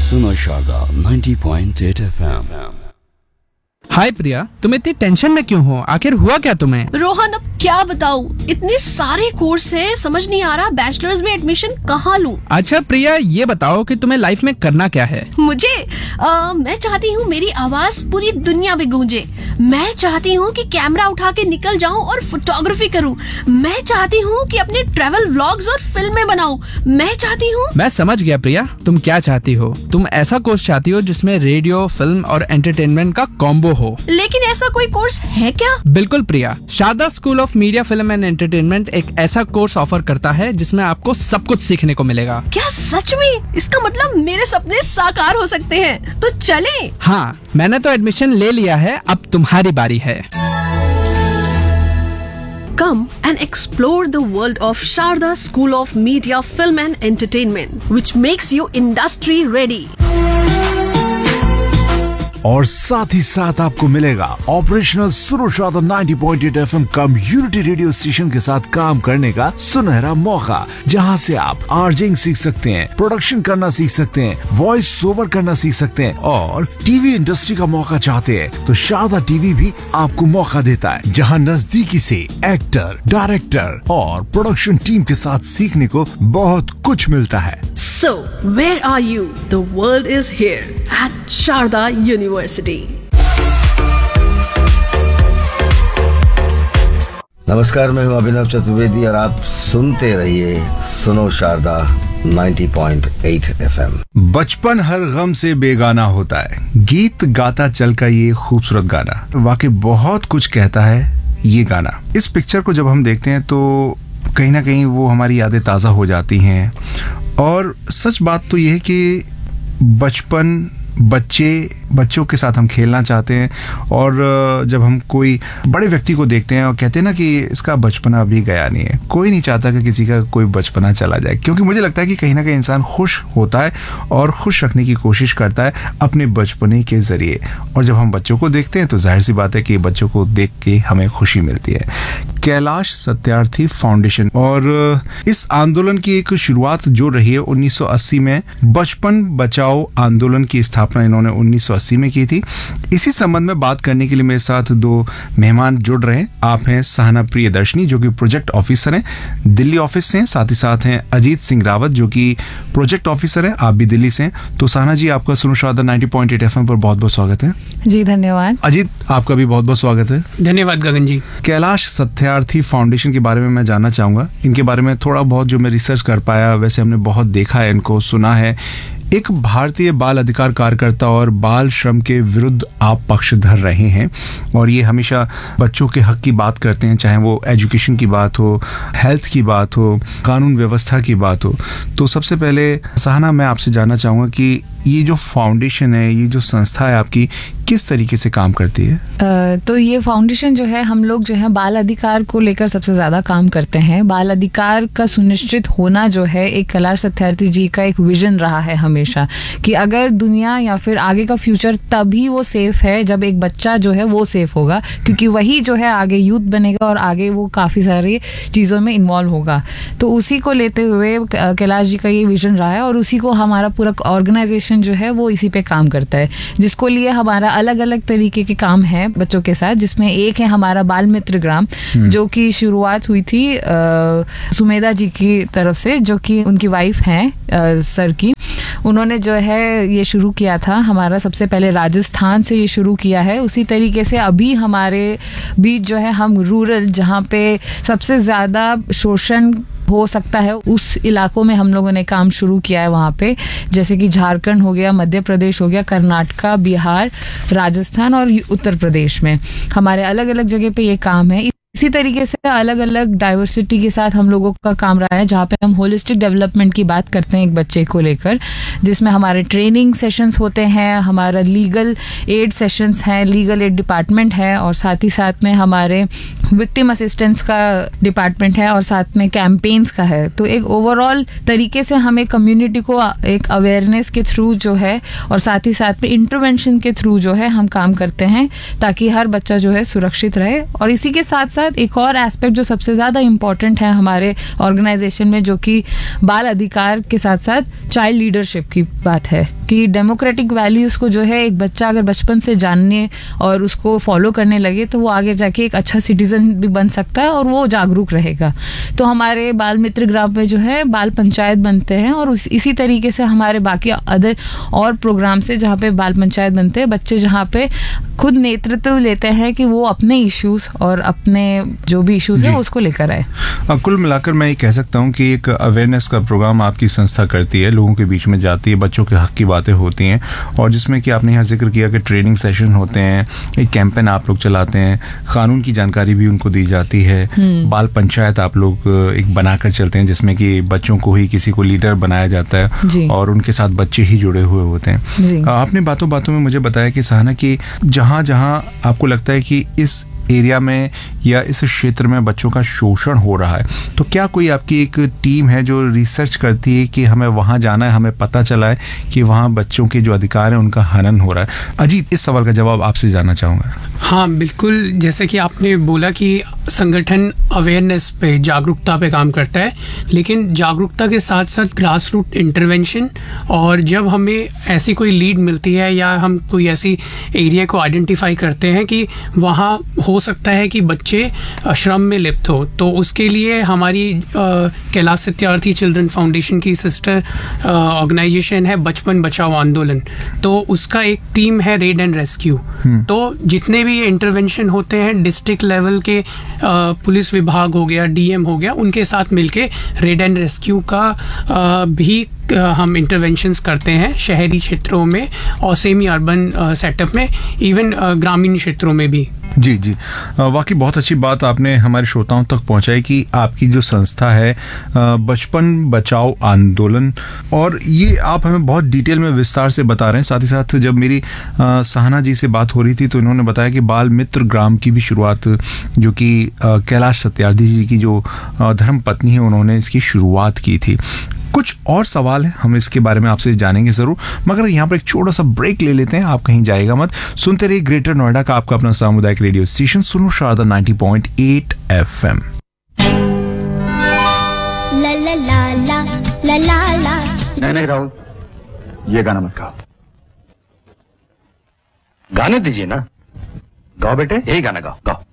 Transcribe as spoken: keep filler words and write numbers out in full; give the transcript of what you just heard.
सुनो Sharda ninety point eight F M. हाय प्रिया, तुम इतनी टेंशन में क्यों हो? आखिर हुआ क्या तुम्हें? रोहन, अब क्या बताऊं, इतने सारे कोर्स है, समझ नहीं आ रहा बैचलर्स में एडमिशन कहाँ लूं। अच्छा प्रिया, ये बताओ कि तुम्हें लाइफ में करना क्या है? मुझे आ, मैं चाहती हूँ मेरी आवाज पूरी दुनिया में गूंजे। मैं चाहती हूँ कि कैमरा उठा के निकल जाऊँ और फोटोग्राफी करूँ। मैं चाहती हूँ कि अपने ट्रैवल व्लॉग्स और फिल्में बनाऊँ। मैं चाहती हूँ। मैं समझ गया प्रिया, तुम क्या चाहती हो। तुम ऐसा कोर्स चाहती हो जिसमें रेडियो, फिल्म और एंटरटेनमेंट का कॉम्बो हो। लेकिन ऐसा कोई कोर्स है क्या? बिल्कुल प्रिया, Sharda school of media, film and entertainment एक ऐसा कोर्स ऑफर करता है जिसमें आपको सब कुछ सीखने को मिलेगा। क्या सच में? इसका मतलब मेरे सपने साकार हो सकते हैं, तो चलें। हाँ, मैंने तो एडमिशन ले लिया है, अब तुम्हारी बारी है। Come and explore the world of Sharda School of Media, Film and Entertainment, which makes you industry ready. और साथ ही साथ आपको मिलेगा ऑपरेशनल सुनो Sharda ninety point eight F M community radio station के साथ काम करने का सुनहरा मौका, जहां से आप आरजेइंग सीख सकते हैं, प्रोडक्शन करना सीख सकते हैं, वॉइस ओवर करना सीख सकते हैं और टीवी इंडस्ट्री का मौका चाहते हैं तो शारदा टीवी भी आपको मौका देता है, जहां नजदीकी से एक्टर, डायरेक्टर और प्रोडक्शन टीम के साथ सीखने को बहुत कुछ मिलता है। So, where are you? The world is here at Sharda University. नमस्कार, मैं हूं अभिनव चतुर्वेदी और आप सुनते रहिए सुनो Sharda ninety point eight F M. बचपन हर गम से बेगाना होता है, गीत गाता चल का ये खूबसूरत गाना वाकई बहुत कुछ कहता है। ये गाना, इस पिक्चर को जब हम देखते हैं तो कहीं ना कहीं वो हमारी यादें ताज़ा हो जाती हैं। और सच बात तो ये है कि बचपन, बच्चे बच्चों के साथ हम खेलना चाहते हैं और जब हम कोई बड़े व्यक्ति को देखते हैं और कहते हैं ना कि इसका बचपना अभी गया नहीं है, कोई नहीं चाहता कि किसी का कोई बचपना चला जाए, क्योंकि मुझे लगता है कि कहीं ना कहीं इंसान खुश होता है और खुश रखने की कोशिश करता है अपने बचपने के ज़रिए। और जब हम बच्चों को देखते हैं तो जाहिर सी बात है कि बच्चों को देख के हमें खुशी मिलती है। कैलाश सत्यार्थी फाउंडेशन और इस आंदोलन की एक शुरुआत जो रही है उन्नीस सौ अस्सी में, बचपन बचाओ आंदोलन की स्थापना इन्होंने उन्नीस सौ अस्सी में की थी। इसी संबंध में बात करने के लिए मेरे साथ दो मेहमान जुड़ रहे हैं। आप हैं सहना प्रियदर्शनी, जो कि प्रोजेक्ट ऑफिसर हैं, दिल्ली ऑफिस से हैं। साथ ही साथ हैं अजीत सिंह रावत, जो कि प्रोजेक्ट ऑफिसर हैं, आप भी दिल्ली से हैं। तो सहना जी, आपका सुनो Sharda ninety point eight FM पर बहुत बहुत स्वागत है। जी धन्यवाद। अजीत, आपका भी बहुत बहुत स्वागत है। धन्यवाद गगन जी। कैलाश सत्यार्थी फाउंडेशन के बारे में मैं जानना चाहूंगा। इनके बारे में थोड़ा बहुत जो मैं रिसर्च कर पाया, वैसे हमने बहुत देखा है, इनको सुना है। एक भारतीय बाल अधिकार कार्यकर्ता और बाल श्रम के विरुद्ध आप पक्षधर रहे हैं और ये हमेशा बच्चों के हक की बात करते हैं, चाहे वो एजुकेशन की बात हो, हेल्थ की बात हो, कानून व्यवस्था की बात हो। तो सबसे पहले सहना, मैं आपसे जानना चाहूँगा कि ये जो फाउंडेशन है, ये जो संस्था है आपकी, किस तरीके से काम करती है? uh, तो ये फाउंडेशन जो है, हम लोग जो है बाल अधिकार को लेकर सबसे ज़्यादा काम करते हैं। बाल अधिकार का सुनिश्चित होना जो है एक कैलाश सत्यार्थी जी का एक विजन रहा है हमेशा, कि अगर दुनिया या फिर आगे का फ्यूचर तभी वो सेफ है जब एक बच्चा जो है वो सेफ होगा, क्योंकि वही जो है आगे यूथ बनेगा और आगे वो काफ़ी सारी चीज़ों में इन्वॉल्व होगा। तो उसी को लेते हुए कैलाश जी का ये विजन रहा है और उसी को हमारा पूरा ऑर्गेनाइजेशन जो है वो इसी पे काम करता है, जिसको लिए हमारा अलग अलग तरीके के काम है बच्चों के साथ। जिसमें एक है हमारा बाल मित्र ग्राम, जो कि शुरुआत हुई थी आ, सुमेधा जी की तरफ से, जो कि उनकी वाइफ हैं सर की। उन्होंने जो है ये शुरू किया था, हमारा सबसे पहले राजस्थान से ये शुरू किया है। उसी तरीके से अभी हमारे बीच जो है हम रूरल, जहाँ पे सबसे ज़्यादा शोषण हो सकता है, उस इलाकों में हम लोगों ने काम शुरू किया है वहाँ पे, जैसे कि झारखंड हो गया, मध्य प्रदेश हो गया, कर्नाटका, बिहार, राजस्थान और उत्तर प्रदेश में हमारे अलग अलग जगह पे ये काम है। इसी तरीके से अलग अलग डाइवर्सिटी के साथ हम लोगों का काम रहा है, जहाँ पे हम होलिस्टिक डेवलपमेंट की बात करते हैं एक बच्चे को लेकर, जिसमें हमारे ट्रेनिंग सेशंस होते हैं, हमारा लीगल एड सेशंस हैं, लीगल एड डिपार्टमेंट है, और साथ ही साथ में हमारे विक्टिम असिस्टेंस का डिपार्टमेंट है, और साथ में कैंपेन्स का है। तो एक ओवरऑल तरीके से हमें कम्युनिटी को एक अवेयरनेस के थ्रू जो है, और साथ ही साथ में इंटरवेंशन के थ्रू जो है हम काम करते हैं, ताकि हर बच्चा जो है सुरक्षित रहे। और इसी के साथ साथ एक और एस्पेक्ट जो सबसे ज़्यादा इम्पॉर्टेंट है हमारे ऑर्गेनाइजेशन में, जो कि बाल अधिकार के साथ साथ चाइल्ड लीडरशिप की बात है, कि डेमोक्रेटिक वैल्यूज को जो है एक बच्चा अगर बचपन से जानने और उसको फॉलो करने लगे तो वो आगे जाके एक अच्छा सिटीजन भी बन सकता है और वो जागरूक रहेगा। तो हमारे बाल मित्र ग्राम में जो है बाल पंचायत बनते हैं और उस, इसी तरीके से हमारे बाकी अदर और प्रोग्राम से जहाँ पे बाल पंचायत बनते हैं, बच्चे जहाँ पे खुद नेतृत्व लेते हैं कि वो अपने इश्यूज और अपने जो भी इश्यूज है उसको लेकर आए। कुल मिलाकर मैं ये कह सकता हूँ कि एक अवेयरनेस का प्रोग्राम आपकी संस्था करती है, लोगों के बीच में जाती है, बच्चों के हक की बातें होती हैं और जिसमें कि आपने यहाँ जिक्र किया कि ट्रेनिंग सेशन होते हैं, एक कैंपेन आप लोग चलाते हैं, कानून की जानकारी भी उनको दी जाती है, बाल पंचायत आप लोग एक बनाकर चलते हैं जिसमें कि बच्चों को ही किसी को लीडर बनाया जाता है और उनके साथ बच्चे ही जुड़े हुए होते हैं। आपने बातों बातों में मुझे बताया कि सहाना कि जहाँ जहाँ आपको लगता है कि इस एरिया में या इस क्षेत्र में बच्चों का शोषण हो रहा है, तो क्या कोई आपकी एक टीम है जो रिसर्च करती है कि हमें वहाँ जाना है, हमें पता चला है कि वहाँ बच्चों के जो अधिकार हैं उनका हनन हो रहा है? अजीत, इस सवाल का जवाब आपसे जानना चाहूँगा। हाँ बिल्कुल, जैसे कि आपने बोला कि संगठन अवेयरनेस पे, जागरूकता पे काम करता है, लेकिन जागरूकता के साथ साथ ग्रास रूट इंटरवेंशन, और जब हमें ऐसी कोई लीड मिलती है या हम कोई ऐसी एरिया को आइडेंटिफाई करते हैं कि वहाँ हो सकता है कि बच्चे श्रम में लिप्त हो, तो उसके लिए हमारी कैलाश सत्यार्थी चिल्ड्रन फाउंडेशन की सिस्टर ऑर्गेनाइजेशन है बचपन बचाओ आंदोलन, तो उसका एक टीम है रेड एंड रेस्क्यू। तो जितने भी इंटरवेंशन होते हैं डिस्ट्रिक्ट लेवल के, आ, पुलिस विभाग हो गया, डीएम हो गया, उनके साथ मिलके रेड एंड रेस्क्यू का आ, भी हम इंटरवेंशंस करते हैं शहरी क्षेत्रों में और सेमी अर्बन सेटअप में, इवन ग्रामीण क्षेत्रों में भी। जी जी, वाकई बहुत अच्छी बात आपने हमारे श्रोताओं तक पहुंचाई कि आपकी जो संस्था है बचपन बचाओ आंदोलन, और ये आप हमें बहुत डिटेल में विस्तार से बता रहे हैं। साथ ही साथ जब मेरी सहाना जी से बात हो रही थी तो इन्होंने बताया कि बाल मित्र ग्राम की भी शुरुआत, जो कि कैलाश सत्यार्थी जी की जो धर्म पत्नी है, उन्होंने इसकी शुरुआत की थी। कुछ और सवाल है, हम इसके बारे में आपसे जानेंगे जरूर, मगर यहाँ पर एक छोटा सा ब्रेक ले लेते हैं। आप कहीं जाएगा मत, सुनते रहिए ग्रेटर नोएडा का आपका अपना सामुदायिक रेडियो स्टेशन सुनो Sharda ninety point eight FM. ला ला ला ला ला ला ला। नहीं नहीं राहुल, ये गाना मत गाओ। गाने दीजिए ना, गाओ बेटे, यही गाना गाओ, गाओ।